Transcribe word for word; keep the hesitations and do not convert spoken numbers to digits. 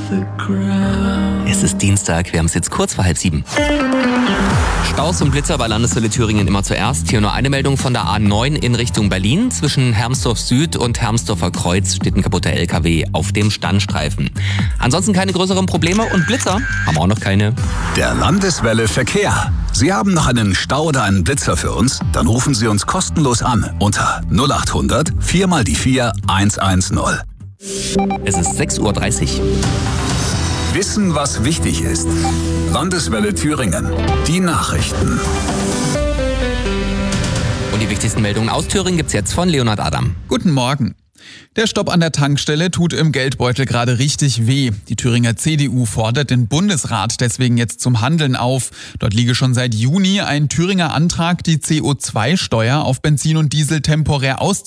Es ist Dienstag, wir haben es jetzt kurz vor halb sieben. Staus und Blitzer bei Landeswelle Thüringen immer zuerst. Hier nur eine Meldung von der A neun in Richtung Berlin. Zwischen Hermsdorf Süd und Hermsdorfer Kreuz steht ein kaputter L K W auf dem Standstreifen. Ansonsten keine größeren Probleme und Blitzer haben wir auch noch keine. Der Landeswelle Verkehr. Sie haben noch einen Stau oder einen Blitzer für uns? Dann rufen Sie uns kostenlos an unter null acht hundert vier mal die vier eins eins null. Es ist sechs Uhr dreißig. Wissen, was wichtig ist. Landeswelle Thüringen. Die Nachrichten. Und die wichtigsten Meldungen aus Thüringen gibt's jetzt von Leonhard Adam. Guten Morgen. Der Stopp an der Tankstelle tut im Geldbeutel gerade richtig weh. Die Thüringer C D U fordert den Bundesrat deswegen jetzt zum Handeln auf. Dort liege schon seit Juni ein Thüringer Antrag, die C O zwei Steuer auf Benzin und Diesel temporär auszusetzen.